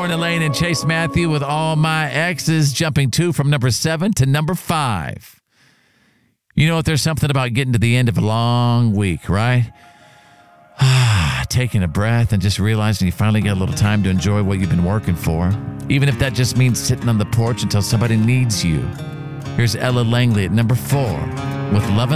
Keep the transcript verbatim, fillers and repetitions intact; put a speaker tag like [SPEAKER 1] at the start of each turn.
[SPEAKER 1] Lauren Elaine and Chase Matthew with All My Exes, jumping two from number seven to number five. You know what? There's something about getting to the end of a long week, right? Taking a breath and just realizing you finally get a little time to enjoy what you've been working for, even if that just means sitting on the porch until somebody needs you. Here's Ella Langley at number four with Love